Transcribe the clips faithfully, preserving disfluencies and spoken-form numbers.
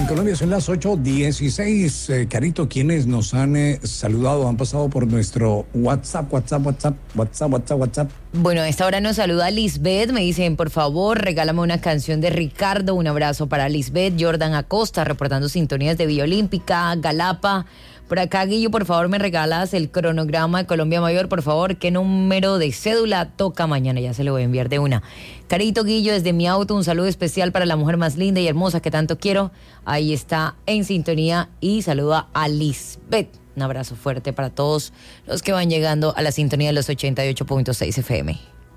Colombia son las ocho dieciséis. Eh, Carito, quienes nos han eh, saludado, han pasado por nuestro WhatsApp, WhatsApp, WhatsApp, WhatsApp, WhatsApp, WhatsApp. Bueno, a esta hora nos saluda Lisbeth. Me dicen, por favor, regálame una canción de Ricardo. Un abrazo para Lisbeth. Jordan Acosta, reportando sintonías de Villa Olímpica, Galapa. Por acá, Guillo, por favor, me regalas el cronograma de Colombia Mayor, por favor. ¿Qué número de cédula toca mañana? Ya se lo voy a enviar de una. Carito, Guillo, desde mi auto, un saludo especial para la mujer más linda y hermosa que tanto quiero. Ahí está en sintonía y saluda a Lisbeth. Un abrazo fuerte para todos los que van llegando a la sintonía de los ochenta y ocho punto seis F M.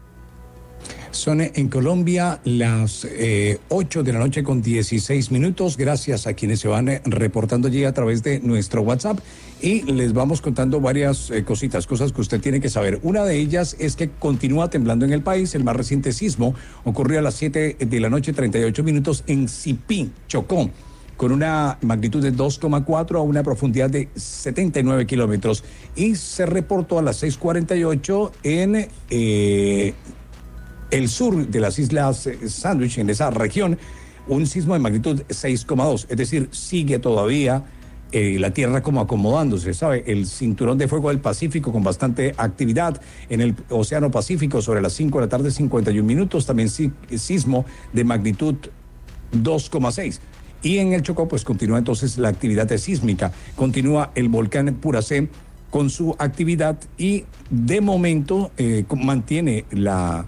Son en Colombia las eh, ocho de la noche con dieciséis minutos. Gracias a quienes se van eh, reportando allí a través de nuestro WhatsApp y les vamos contando varias eh, cositas, cosas que usted tiene que saber. Una de ellas es que continúa temblando en el país. El más reciente sismo ocurrió a las siete de la noche, treinta y ocho minutos en Sipí, Chocó, con una magnitud de dos coma cuatro a una profundidad de setenta y nueve kilómetros. Y se reportó a las seis cuarenta y ocho en Eh, el sur de las Islas Sandwich, en esa región, un sismo de magnitud seis coma dos, es decir, sigue todavía eh, la tierra como acomodándose, ¿sabe? El cinturón de fuego del Pacífico con bastante actividad en el Océano Pacífico sobre las cinco de la tarde, cincuenta y un minutos, también sismo de magnitud dos coma seis. Y en el Chocó, pues continúa entonces la actividad sísmica, continúa el volcán Puracé con su actividad y de momento eh, mantiene la...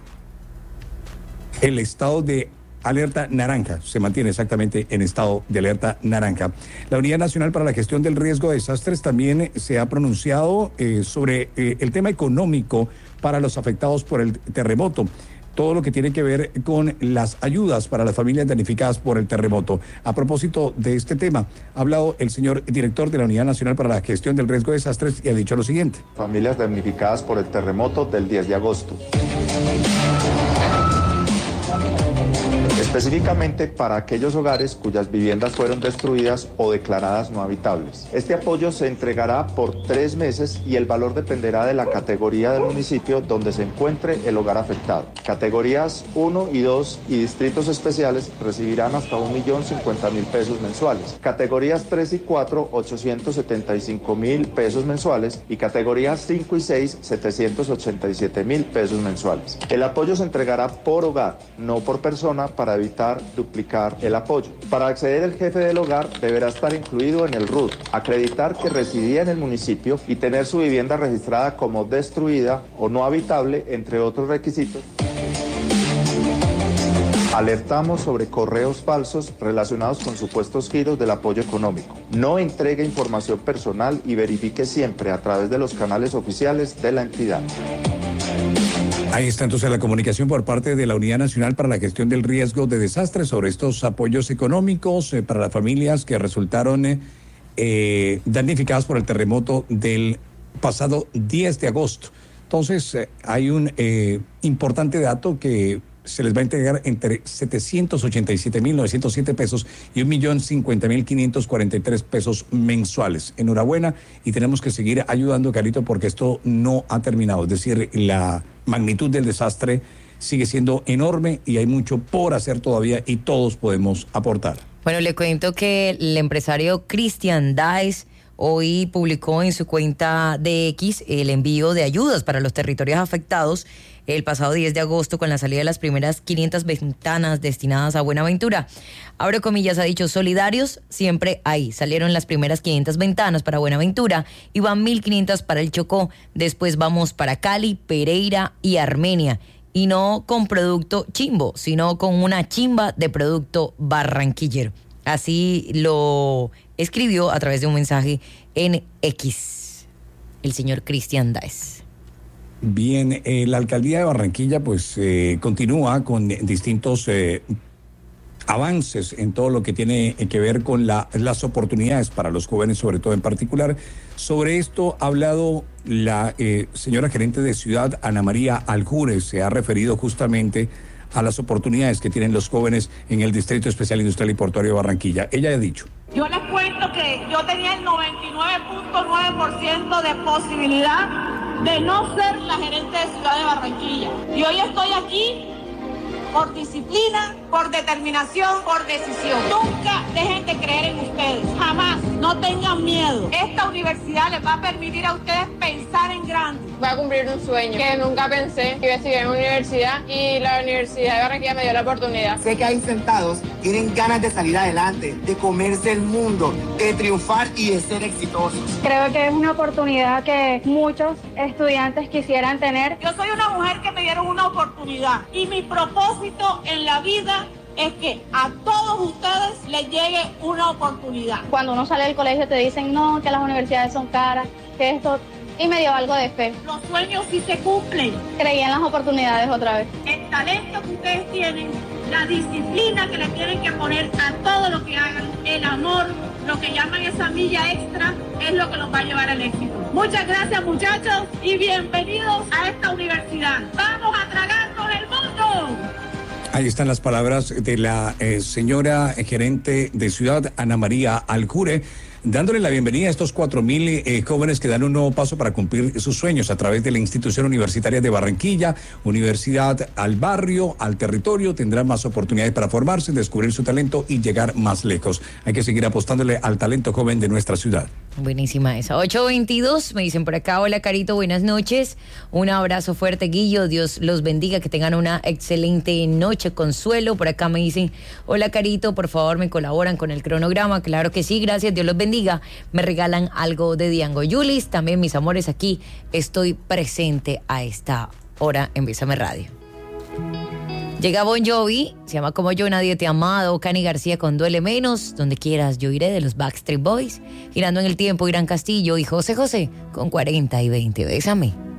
el estado de alerta naranja, se mantiene exactamente en estado de alerta naranja. La Unidad Nacional para la Gestión del Riesgo de Desastres también se ha pronunciado eh, sobre eh, el tema económico para los afectados por el terremoto, todo lo que tiene que ver con las ayudas para las familias damnificadas por el terremoto. A propósito de este tema, ha hablado el señor director de la Unidad Nacional para la Gestión del Riesgo de Desastres y ha dicho lo siguiente. Familias damnificadas por el terremoto del diez de agosto. Específicamente para aquellos hogares cuyas viviendas fueron destruidas o declaradas no habitables. Este apoyo se entregará por tres meses y el valor dependerá de la categoría del municipio donde se encuentre el hogar afectado. Categorías uno y dos y distritos especiales recibirán hasta un millón cincuenta mil pesos mensuales. Categorías tres y cuatro, ochocientos setenta y cinco mil pesos mensuales y categorías cinco y seis, setecientos ochenta y siete mil pesos mensuales. El apoyo se entregará por hogar, no por persona, para evitar duplicar el apoyo. Para acceder, el jefe del hogar deberá estar incluido en el R U D, acreditar que residía en el municipio y tener su vivienda registrada como destruida o no habitable, entre otros requisitos. Alertamos sobre correos falsos relacionados con supuestos giros del apoyo económico. No entregue información personal y verifique siempre a través de los canales oficiales de la entidad. Ahí está entonces la comunicación por parte de la Unidad Nacional para la Gestión del Riesgo de Desastres sobre estos apoyos económicos eh, para las familias que resultaron eh, eh, damnificadas por el terremoto del pasado diez de agosto. Entonces, eh, hay un eh, importante dato que se les va a entregar entre setecientos ochenta y siete mil novecientos siete pesos y un millón cincuenta mil quinientos cuarenta y tres pesos mensuales. Enhorabuena y tenemos que seguir ayudando, Carito, porque esto no ha terminado. Es decir, la magnitud del desastre sigue siendo enorme y hay mucho por hacer todavía y todos podemos aportar. Bueno, le cuento que el empresario Christian Dice hoy publicó en su cuenta de X el envío de ayudas para los territorios afectados el pasado diez de agosto con la salida de las primeras quinientas ventanas destinadas a Buenaventura. Abro comillas, ha dicho, solidarios siempre hay. Salieron las primeras quinientas ventanas para Buenaventura y van mil quinientas para el Chocó. Después vamos para Cali, Pereira y Armenia. Y no con producto chimbo, sino con una chimba de producto barranquillero. Así lo escribió a través de un mensaje en X el señor Christian Dice. Bien, eh, la alcaldía de Barranquilla pues eh, continúa con distintos eh, avances en todo lo que tiene que ver con la, las oportunidades para los jóvenes, sobre todo en particular. Sobre esto ha hablado la eh, señora gerente de Ciudad, Ana María Aljures, se ha referido justamente a las oportunidades que tienen los jóvenes en el Distrito Especial Industrial y Portuario de Barranquilla. Ella ha dicho: yo les cuento que yo tenía el noventa y nueve punto nueve por ciento de posibilidad de no ser la gerente de Ciudad de Barranquilla. Y hoy estoy aquí por disciplina, por determinación, por decisión. Nunca dejen de creer en ustedes, jamás, no tengan miedo. Esta universidad les va a permitir a ustedes pensar en grande. Voy a cumplir un sueño que nunca pensé que iba a estudiar en una universidad y la Universidad de Barranquilla me dio la oportunidad. Sé que ahí sentados tienen ganas de salir adelante, de comerse el mundo, de triunfar y de ser exitosos. Creo que es una oportunidad que muchos estudiantes quisieran tener. Yo soy una mujer que me dieron una oportunidad y mi propósito en la vida es que a todos ustedes les llegue una oportunidad. Cuando uno sale del colegio te dicen no, que las universidades son caras, que esto... Y me dio algo de fe. Los sueños sí se cumplen. Creí en las oportunidades otra vez. El talento que ustedes tienen, la disciplina que le tienen que poner a todo lo que hagan, el amor, lo que llaman esa milla extra, es lo que los va a llevar al éxito. Muchas gracias, muchachos, y bienvenidos a esta universidad. ¡Vamos a tragarnos el mundo! Ahí están las palabras de la eh, señora gerente de Ciudad, Ana María Alcure, dándole la bienvenida a estos cuatro mil eh, jóvenes que dan un nuevo paso para cumplir sus sueños a través de la institución universitaria de Barranquilla, universidad al barrio, al territorio, tendrán más oportunidades para formarse, descubrir su talento y llegar más lejos. Hay que seguir apostándole al talento joven de nuestra ciudad. Buenísima esa. ocho veintidós, me dicen por acá, hola Carito, buenas noches. Un abrazo fuerte, Guillo, Dios los bendiga, que tengan una excelente noche, Consuelo. Por acá me dicen, hola Carito, por favor me colaboran con el cronograma. Claro que sí, gracias, Dios los bendiga. Me regalan algo de Diango. Yulis, también mis amores, aquí estoy presente a esta hora en Bésame Radio. Llega Bon Jovi, se llama Como Yo, Nadie Te ha Amado. Cani García con Duele Menos, Donde Quieras Yo Iré, de los Backstreet Boys. Girando en el Tiempo, Irán Castillo y José José con cuarenta y veinte. Bésame.